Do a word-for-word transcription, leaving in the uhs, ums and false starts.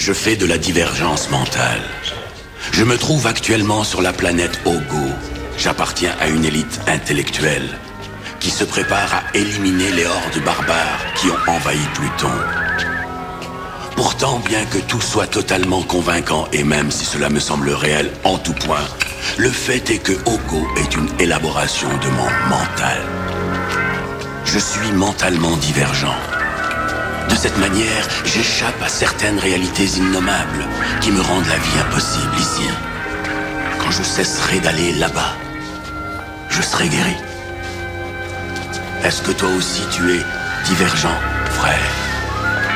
Je fais de la divergence mentale. Je me trouve actuellement sur la planète Ogo. J'appartiens à une élite intellectuelle qui se prépare à éliminer les hordes barbares qui ont envahi Pluton. Pourtant, bien que tout soit totalement convaincant, et même si cela me semble réel en tout point, le fait est que Ogo est une élaboration de mon mental. Je suis mentalement divergent. De cette manière, j'échappe à certaines réalités innommables qui me rendent la vie impossible ici. Quand je cesserai d'aller là-bas, je serai guéri. Est-ce que toi aussi tu es divergent, frère ?